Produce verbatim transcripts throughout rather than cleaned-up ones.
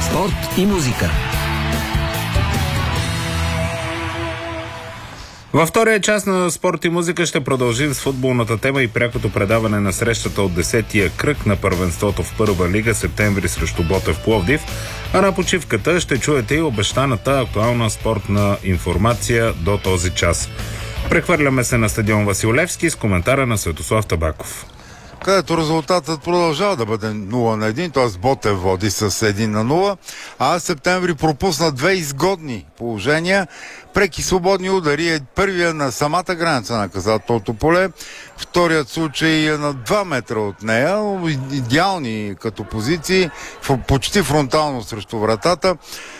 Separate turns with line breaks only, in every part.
Спорт и музика.
Във втория част на Спорт и музика ще продължим с футболната тема и прякото предаване на срещата от десетия кръг на първенството в първа лига септември срещу Ботев Пловдив, а на почивката ще чуете и обещаната актуална спортна информация до този час. Прехвърляме се на стадион Васил Левски с коментара на Светослав Табаков,
където резултатът продължава да бъде нула на едно, т.е. Ботев води с едно на нула, а Септември пропусна две изгодни положения. Преки свободни удари е първия на самата граница на наказателното поле, вторият случай е на два метра от нея, идеални като позиции, почти фронтално срещу вратата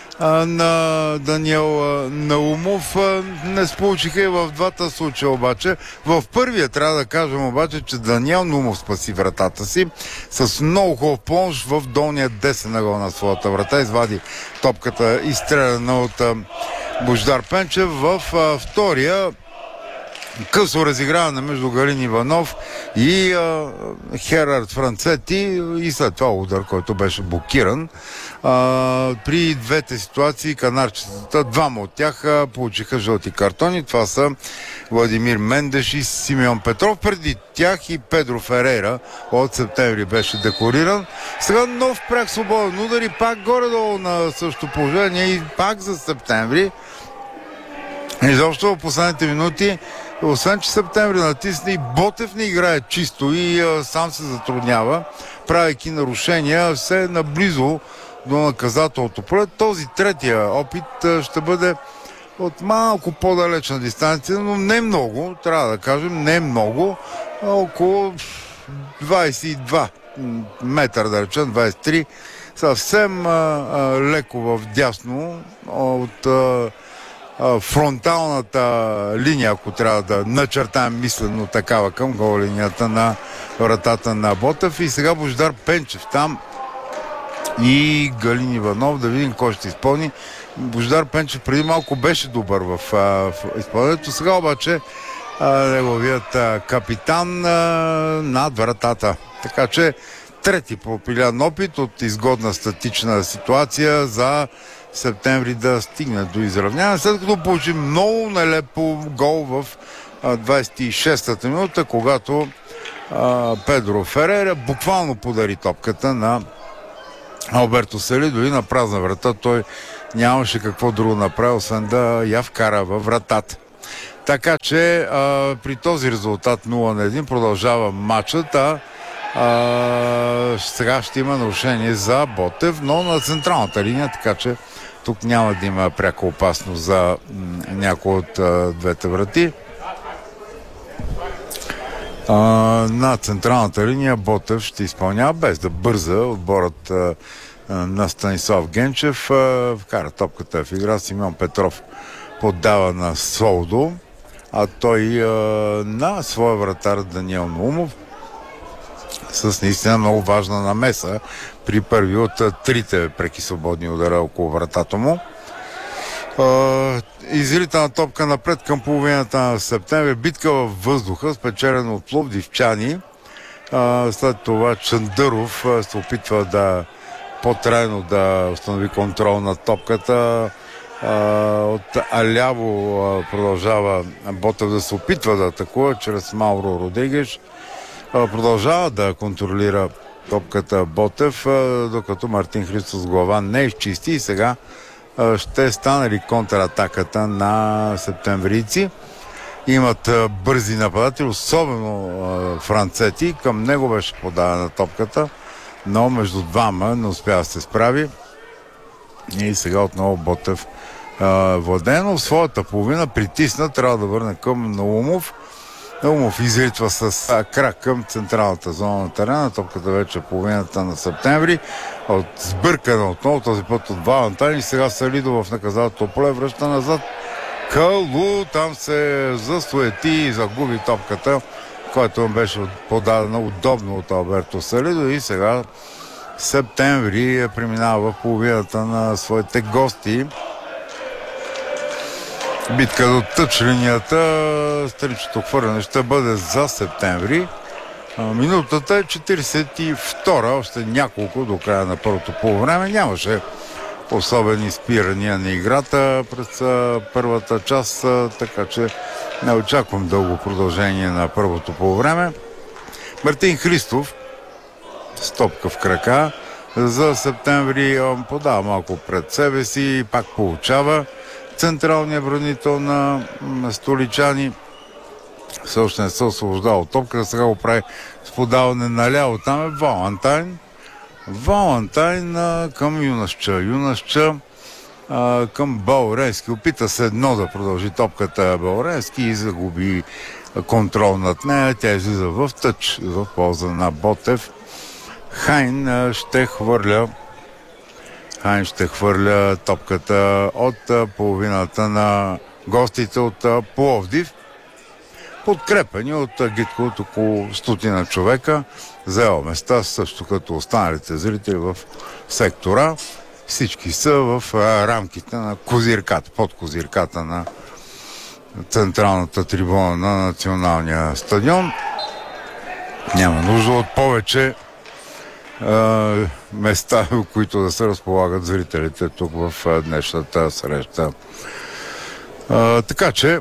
на Даниел Наумов. Не сполучиха и в двата случая обаче. В първия трябва да кажем обаче, че Даниел Наумов спаси вратата си с много хубав плонж в долния десен ъгъл на своята врата. Извади топката изстреляна от Божидар Пенчев. В втория късо разиграване между Галин Иванов и а, Херард Францети и след това удар, който беше блокиран. А, при двете ситуации канарчетата, двама от тях а, получиха жълти картони. Това са Владимир Мендеш и Симеон Петров. Преди тях и Педро Ферейра от Септември беше декориран. Сега нов пряк свободен удар и пак горе-долу на същото положение и пак за Септември. Изобщо в последните минути, освен че Септември натисне, и Ботев не играе чисто и а, сам се затруднява, правейки нарушения все наблизо до наказателното поле. Този третия опит а, ще бъде от малко по-далечна дистанция, но не много, трябва да кажем, не много, а около двадесет и два метра, да речем, двадесет и три, съвсем а, а, леко в дясно от а, фронталната линия, ако трябва да начертаем мислено такава към гол линията на вратата на Ботев. И сега Божидар Пенчев там и Галин Иванов, да видим кой ще изпълни. Божидар Пенчев преди малко беше добър в, в изпълнението, сега обаче а, неговият а, капитан а, над вратата. Така че трети пропилян опит от изгодна статична ситуация за Септември да стигне до изравняване, след като получи много нелепо гол в двадесет и шестата минута, когато а, Педро Ферейра буквално подари топката на Алберто Салидо и на празна врата той нямаше какво друго направи, освен да я вкара във вратата. Така че а, при този резултат нула на едно продължава матчът, а а, сега ще има нарушение за Ботев, но на централната линия, така че тук няма да има пряка опасност за някои от а, двете врати. А, на централната линия Ботев ще изпълнява без да бърза. Отборът а, на Станислав Генчев а, вкара топката в игра. Симеон Петров поддава на Солдо, а той а, на своя вратар Даниел Наумов с наистина много важна намеса при първи от трите преки свободни удара около вратата му. Изрита топка напред към половината на Септември. Битка във въздуха, спечелена от пловдивчани. След това Чандъров се опитва да по-трайно да установи контрол на топката. От аляво продължава Ботев да се опитва да атакува чрез Мауро Родригеш. Продължава да контролира топката Ботев, докато Мартин Христос глава не изчисти и сега ще стане ли контратаката на септемврийци. Имат бързи нападатели, особено Францети. Към него беше подадена топката, но между двама не успя да се справи. И сега отново Ботев владее, но в своята половина притисна, трябва да върне към Наумов. Наумов изритва с а, крак към централната зона на терена. Топката вече половината на Септември. От сбъркана отново, този път от Валентайн. И сега Салидо в наказателното поле връща назад. Калу там се засуети и загуби топката, която му беше подадена удобно от Алберто Салидо. И сега Септември преминава в половината на своите гости. Битка до тъч линията, стричето хвърляне ще бъде за Септември. Минутата е четиридесет и втора, още няколко до края на първото полувреме. Нямаше особени спирания на играта през първата част, така че не очаквам дълго продължение на първото полувреме. Мартин Христов с топка в крака за септември подава малко пред себе си и пак получава централния бранител на столичани. Също не се освобождава от топка, сега го прави с подаване наляво. Там е Валентайн. Валентайн а, към Юнашча. Юнашча а, към Бауренски. Опита се едно да продължи топката Бауренски и загуби контрол над нея. Тя излиза в тъч в полза на Ботев. Хайн а, ще хвърля Хайн ще хвърля топката от а, половината на гостите от а, Пловдив. Подкрепени от гидко от около стотина човека. Заел места, също като останалите зрители в сектора. Всички са в рамките на козирката, под козирката на централната трибуна на националния стадион. Няма нужда от повече е, места, в които да се разполагат зрителите тук в днешната среща. Е, така че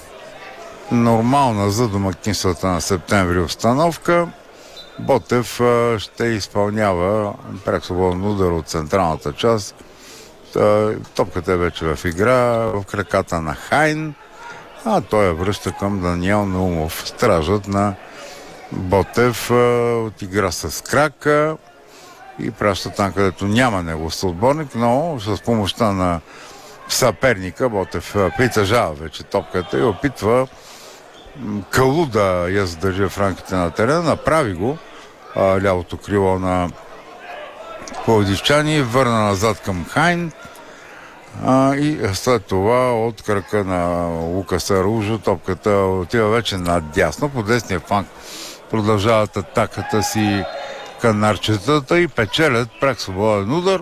нормална за домакинствата на септември обстановка. Ботев а, ще изпълнява прек свободен удар от централната част. Та, топката е вече в игра, в краката на Хайн, а той я връща към Даниел Наумов. Стражът на Ботев а, отигра с крака и праща там, където няма негов съотборник, но с помощта на съперника Ботев притежава вече топката и опитва Калу да я задържи в рамките на терена. Направи го а, лявото крило на пловдивчани, върна назад към Хайн а, и след това от крака на Лукаса Ружо топката отива вече надясно. По десния фланг продължават атаката си канарчетата и печелят прак свободен удар.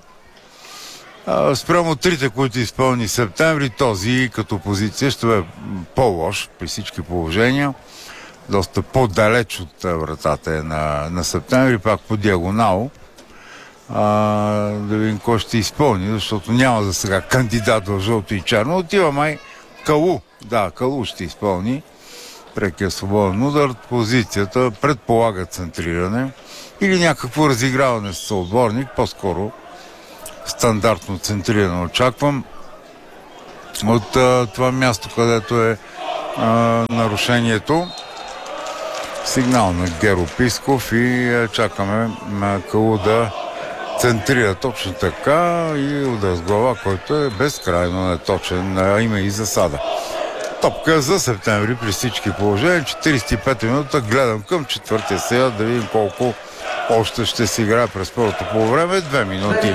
А, спрямо трите, които изпълни септември, този като позиция ще е по-лош при всички положения. Доста по-далеч от вратата е на, на септември, пак по диагонал. А, да видим кой ще изпълни, защото няма за сега кандидат в жълто и черно. Отива май Калу. Да, Калу ще изпълни прекия свободен удар. Позицията предполага центриране или някакво разиграване с съотборник, по-скоро стандартно центрирано очаквам от а, това място, където е а, нарушението. Сигнал на Геро Писков и а, чакаме а, Калу да центрира точно така и удар с глава, който е безкрайно неточен, а, има и засада. Топка за септември при всички положения. четиридесет и пета минута, гледам към четвъртия сега да видим колко още ще се играе през първото полувреме. Две минути.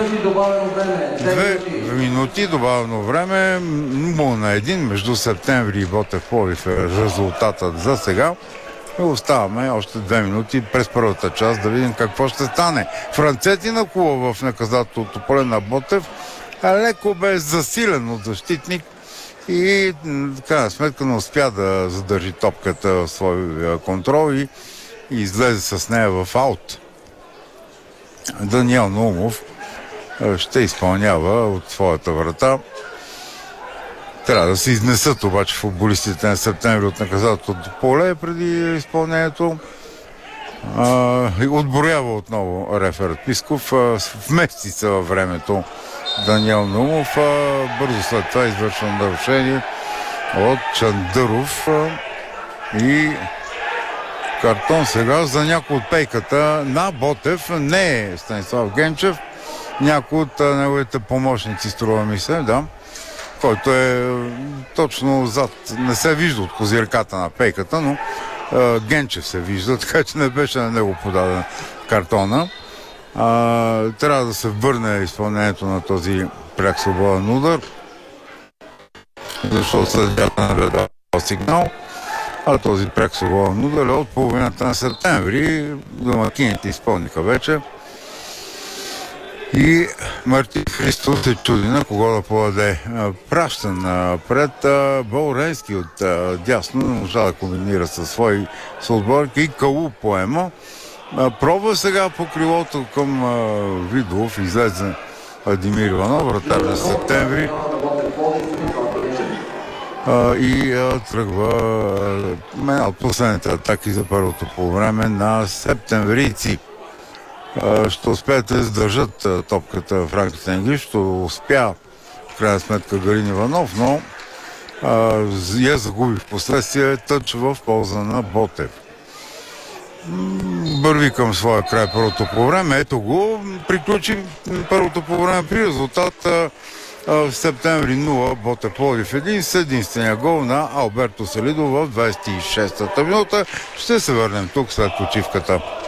Две минути добавено време. нула на един между септември и Ботев Пловдив е резултатът за сега. И оставаме още две минути през първата част да видим какво ще стане. Францети на Кула в наказателното поле на Ботев леко бе засилен от защитник и така сметка не успя да задържи топката в своя контрол и, и излезе с нея в аут. Даниел Наумов ще изпълнява от своята врата. Трябва да се изнесат обаче футболистите на септември от наказателното поле преди изпълнението. Отборява отново реферът Писков. Вмести се във времето Даниел Наумов. Бързо след това извършва нарушение от Чандъров и картон сега за някой от пейката на Ботев. Не е Станислав Генчев, някой от неговите помощници, струва ми се, да, който е точно зад. Не се вижда от козирката на пейката, но а, Генчев се вижда, така че не беше на него подаден картона. А, трябва да се върне изпълнението на този пряк свободен удар, защото съдията нагледа сигнал. А този пряк свободен удар от половината на септември. Домакините изпълниха вече. И Мартин Христов се чуди на кого да подаде. Праща напред Бауренски от дясно, не можа да комбинира със свои съотборки и Калу поема. Пробва сега по крилото към Видов, излезе Владимир Иванов, вратар на Септември. А, и а, тръгва една от последните атаки за първото по време на септемврийци. А, ще успеят да издържат а, топката в рамките на Англия, ще успя в крайна сметка Галин Иванов, но а, я загуби в последствие тъч в полза на Ботев. Върви към своя край първото по време. Ето го, приключи първото по време при резултат в септември нула, Ботев Пловдив един с единствения гол на Алберто Салидо в двадесет и шестата минута. Ще се върнем тук след почивката.